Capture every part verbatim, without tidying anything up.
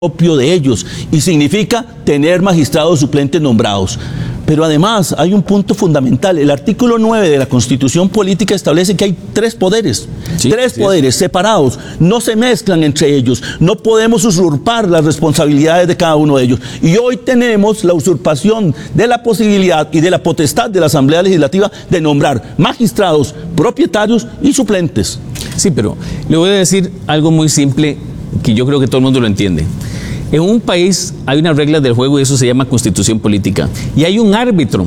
propio de ellos y significa tener magistrados suplentes nombrados. Pero además hay un punto fundamental. El artículo nueve de la Constitución Política establece que hay tres poderes, sí, tres sí, poderes separados, no se mezclan entre ellos, no podemos usurpar las responsabilidades de cada uno de ellos. Y hoy tenemos la usurpación de la posibilidad y de la potestad de la Asamblea Legislativa de nombrar magistrados propietarios y suplentes. Sí, pero le voy a decir algo muy simple que yo creo que todo el mundo lo entiende. En un país hay unas reglas del juego y eso se llama Constitución Política. Y hay un árbitro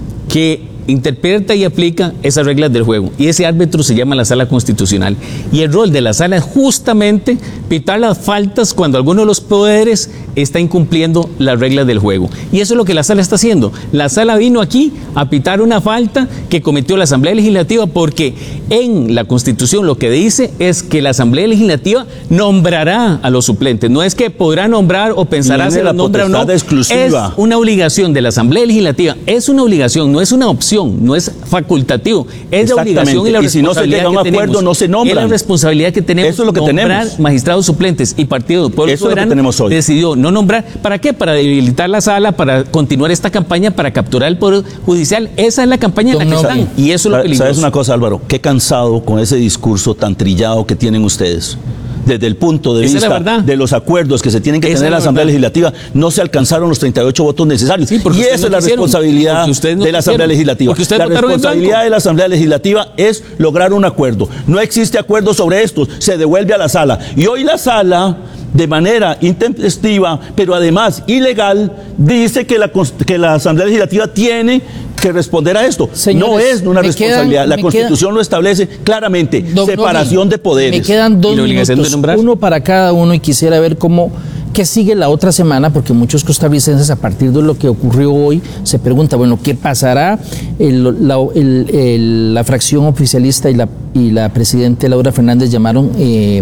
que interpreta y aplica esas reglas del juego. Y ese árbitro se llama la Sala Constitucional. Y el rol de la Sala es justamente pitar las faltas cuando alguno de los poderes está incumpliendo las reglas del juego. Y eso es lo que la Sala está haciendo. La Sala vino aquí a pitar una falta que cometió la Asamblea Legislativa porque en la Constitución lo que dice es que la Asamblea Legislativa nombrará a los suplentes. No es que podrá nombrar o pensará si los nombra o no. Exclusiva. Es una obligación de la Asamblea Legislativa. Es una obligación, no es una opción. No es facultativo, es la obligación y la responsabilidad. Y si no se llega a un acuerdo, no se nombran. Es la responsabilidad que tenemos. Eso es lo que nombrar tenemos. Magistrados suplentes y Partido del Pueblo Eso Soberano es lo que tenemos hoy. Decidió no nombrar. ¿Para qué? Para debilitar la Sala, para continuar esta campaña, para capturar el Poder Judicial. Esa es la campaña en la que no, están. Y eso es lo peligroso. ¿Sabes una cosa, Álvaro? Qué cansado con ese discurso tan trillado que tienen ustedes. Desde el punto de Esa vista de los acuerdos que se tienen que Esa tener en la Asamblea Legislativa, no se alcanzaron los treinta y ocho votos necesarios. Sí, y esa no es la responsabilidad no de la Asamblea Legislativa. La responsabilidad de la Asamblea Legislativa es lograr un acuerdo. No existe acuerdo sobre esto, se devuelve a la Sala. Y hoy la Sala, de manera intempestiva, pero además ilegal, dice que la, que la Asamblea Legislativa tiene que responder a esto. Señores, no es una responsabilidad. Quedan, la Constitución quedan, lo establece claramente. Don, separación no, de poderes. Me quedan dos minutos, uno para cada uno, y quisiera ver cómo qué sigue la otra semana, porque muchos costarricenses, a partir de lo que ocurrió hoy, se preguntan, bueno, ¿qué pasará? El, la, el, el, la fracción oficialista y la, y la presidenta Laura Fernández llamaron eh,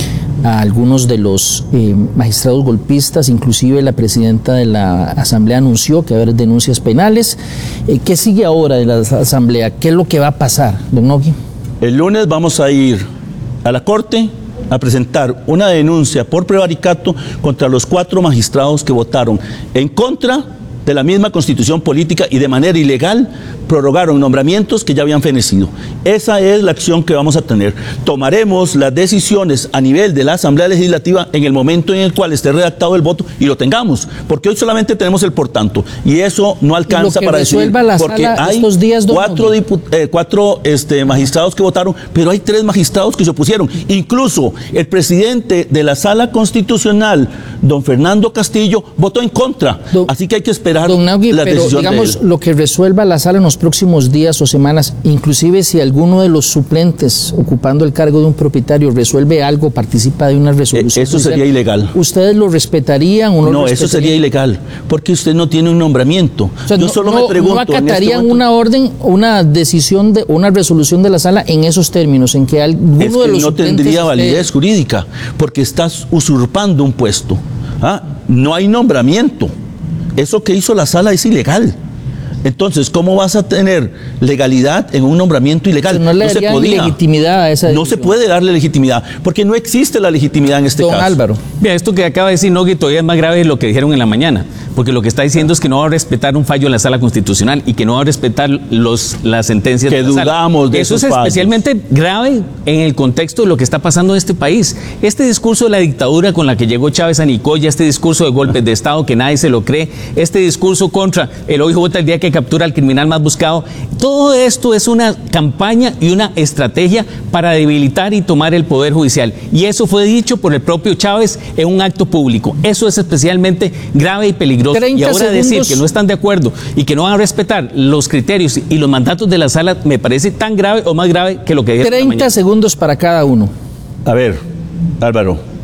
a algunos de los eh, magistrados golpistas, inclusive la presidenta de la Asamblea anunció que va a haber denuncias penales. Eh, ¿Qué sigue ahora de la Asamblea? ¿Qué es lo que va a pasar, don Nogui? El lunes vamos a ir a la Corte a presentar una denuncia por prevaricato contra los cuatro magistrados que votaron en contra de la misma Constitución Política y de manera ilegal prorrogaron nombramientos que ya habían fenecido. Esa es la acción que vamos a tener. Tomaremos las decisiones a nivel de la Asamblea Legislativa en el momento en el cual esté redactado el voto y lo tengamos, porque hoy solamente tenemos el por tanto y eso no alcanza para decidir, porque hay días, cuatro, eh, cuatro este, magistrados que votaron, pero hay tres magistrados que se opusieron. Incluso el presidente de la Sala Constitucional, don Fernando Castillo, votó en contra. Don, Así que hay que esperar don Nogui, la pero decisión digamos, de él. Lo que resuelva la Sala en los próximos días o semanas, inclusive si alguno de los suplentes ocupando el cargo de un propietario resuelve algo, participa de una resolución. Eso sería judicial, ilegal. ¿Ustedes lo respetarían o no? No, eso sería ilegal, porque usted no tiene un nombramiento. O sea, Yo no, solo no, me pregunto. ¿No acatarían en este una orden, una decisión, de una resolución de la Sala en esos términos, en que alguno es que de los no suplentes tendría esté... validez jurídica, porque estás usurpando un puesto. ¿Ah? No hay nombramiento. Eso que hizo la Sala es ilegal. Entonces, ¿cómo vas a tener legalidad en un nombramiento ilegal? No, le no se podía. Legitimidad a esa no se puede darle legitimidad, porque no existe la legitimidad en este Don caso. Álvaro. Mira, esto que acaba de decir Nogui todavía es más grave de lo que dijeron en la mañana, porque lo que está diciendo es que no va a respetar un fallo en la Sala Constitucional y que no va a respetar los, las sentencias que de la Sala. dudamos de Eso esos es fallos. especialmente grave en el contexto de lo que está pasando en este país. Este discurso de la dictadura con la que llegó Chávez a Nicoya, este discurso de golpes de Estado que nadie se lo cree, este discurso contra el O I J el día que captura al criminal más buscado, todo esto es una campaña y una estrategia para debilitar y tomar el Poder Judicial. Y eso fue dicho por el propio Chávez en un acto público. Eso es especialmente grave y peligroso. Y ahora decir que no están de acuerdo y que no van a respetar los criterios y los mandatos de la Sala me parece tan grave o más grave que lo que dijeron. treinta segundos para cada uno. A ver, Álvaro.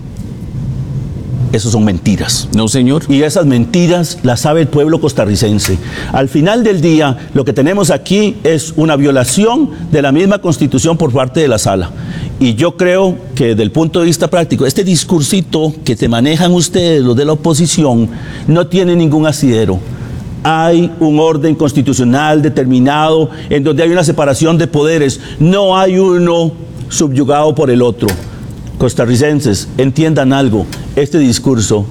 Esos son mentiras. No, señor. Y esas mentiras las sabe el pueblo costarricense. Al final del día, lo que tenemos aquí es una violación de la misma Constitución por parte de la Sala. Y yo creo que desde el punto de vista práctico, este discursito que se manejan ustedes, los de la oposición, no tiene ningún asidero. Hay un orden constitucional determinado en donde hay una separación de poderes. No hay uno subyugado por el otro. Costarricenses, entiendan algo, este discurso